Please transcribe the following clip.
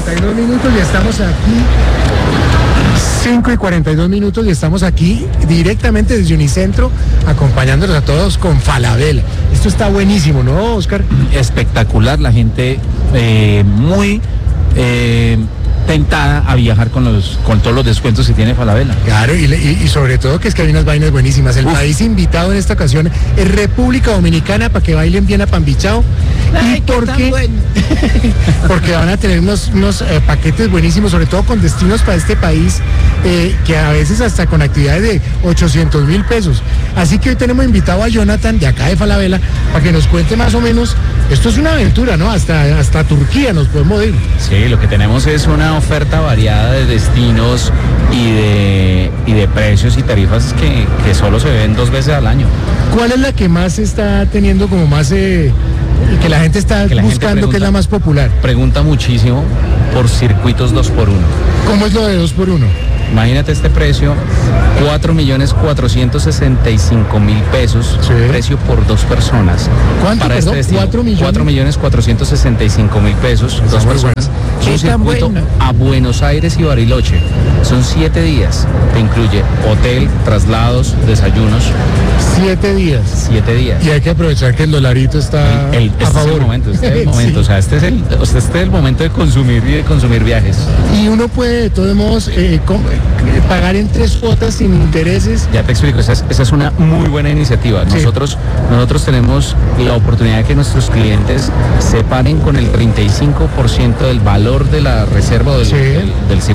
42 minutos y estamos aquí. 5:42 minutos y estamos aquí directamente desde Unicentro, acompañándolos a todos con Falabella. Esto está buenísimo, ¿no, Oscar? Espectacular, la gente muy tentada a viajar con todos los descuentos que tiene Falabella. Claro, y sobre todo que es que hay unas vainas buenísimas. El país invitado en esta ocasión es República Dominicana, para que bailen bien apambichao. Ay, ¿Y por qué? bueno. Porque van a tener unos paquetes buenísimos, sobre todo con destinos para este país, que a veces hasta con actividades de 800.000 pesos. Así que hoy tenemos invitado a Jonathan de acá de Falabella para que nos cuente más o menos. Esto es una aventura, ¿no? Hasta Turquía nos podemos ir. Sí, lo que tenemos es una oferta variada de destinos y de precios y tarifas que solo se ven 2 veces al año. ¿Cuál es la que más está teniendo como más... que la gente está buscando, que es la más popular? Pregunta muchísimo por circuitos 2x1. ¿Cómo es lo de 2x1? Imagínate este precio, 4.465.000 pesos, Sí. precio por 2 personas. ¿Cuánto, Para perdón? este destino, 4.465.000 pesos, Está 2 muy personas. Es un ¿Qué tan circuito bueno? a Buenos Aires y Bariloche. Son 7 días. Te incluye hotel, traslados, desayunos. 7 días. 7 días. Y hay que aprovechar que el dolarito está Este a es favor. el momento, este es el momento. Sí. O sea, este es el momento de consumir y de consumir viajes. Y uno puede de todos modos pagar en 3 cuotas sin intereses. Ya te explico, esa es una muy buena iniciativa. Sí. Nosotros tenemos la oportunidad de que nuestros clientes se paguen con el 35% del valor de la reserva o del Sí. circuito.